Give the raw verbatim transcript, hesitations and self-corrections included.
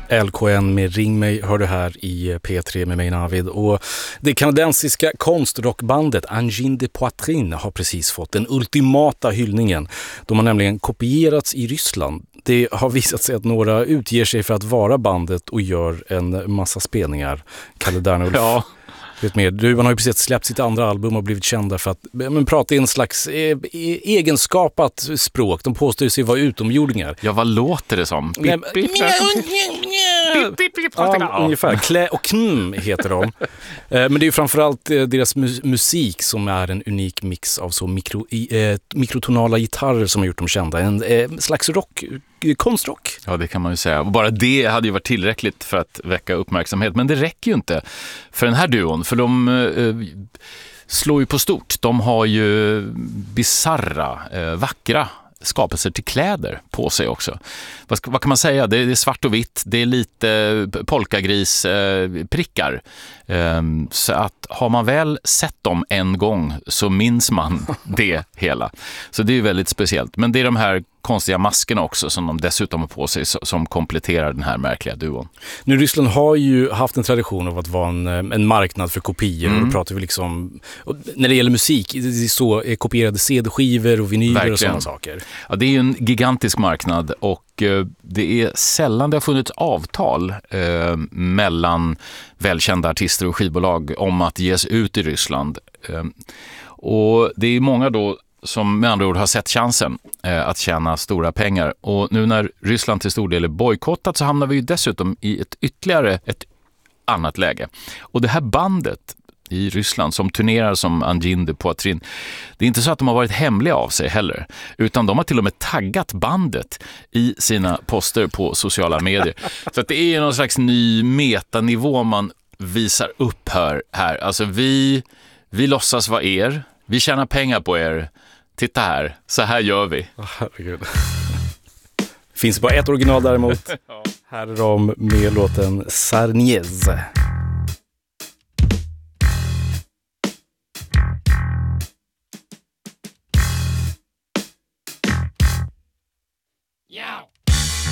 L K N med Ring mig hör du här i P tre med mig Navid, och det kanadensiska konstrockbandet Angine de Poitrine har precis fått den ultimata hyllningen. De har nämligen kopierats i Ryssland. Det har visat sig att några utger sig för att vara bandet och gör en massa spelningar. Kalle Dernulf. Ja. Vet mer, du, man har ju precis släppt sitt andra album och blivit kända för att men, prata i en slags eh, egenskapat språk. De påstår sig vara utomjordingar. Ja, vad låter det som? Nej, ja, ungefär. Klä och kn heter de. Men det är ju framförallt deras mu- musik som är en unik mix av så mikro, eh, mikrotonala gitarrer som har gjort dem kända. En eh, slags rock, konstrock. Ja, det kan man ju säga. Och bara det hade ju varit tillräckligt för att väcka uppmärksamhet. Men det räcker ju inte för den här duon. För de eh, slår ju på stort. De har ju bizarra, eh, vackra skapelser till kläder på sig också. Vad, ska, vad kan man säga? Det är, det är svart och vitt. Det är lite polkagris eh, prickar. Eh, så att har man väl sett dem en gång så minns man det hela. Så det är ju väldigt speciellt. Men det är de här konstiga maskerna också som de dessutom har på sig som kompletterar den här märkliga duon. Nu Ryssland har ju haft en tradition av att vara en, en marknad för kopior. Mm. Och då pratar vi liksom, när det gäller musik, det är så är kopierade C D-skivor och vinyler. Verkligen. Och sådana saker. Ja, det är ju en gigantisk marknad och eh, det är sällan det har funnits avtal eh, mellan välkända artister och skivbolag om att ges ut i Ryssland. Eh, och det är många då som med andra ord har sett chansen eh, att tjäna stora pengar. Och nu när Ryssland till stor del är bojkottat så hamnar vi ju dessutom i ett ytterligare ett annat läge. Och det här bandet i Ryssland som turnerar som Angine de Poitrine, det är inte så att de har varit hemliga av sig heller, utan de har till och med taggat bandet i sina poster på sociala medier. Så att det är någon slags ny metanivå man visar upp här. här. Alltså vi, vi låtsas vara er, vi tjänar pengar på er. Titta här, så här gör vi. Oh, herregud. Finns bara ett original däremot. Här är de med låten Sarniez.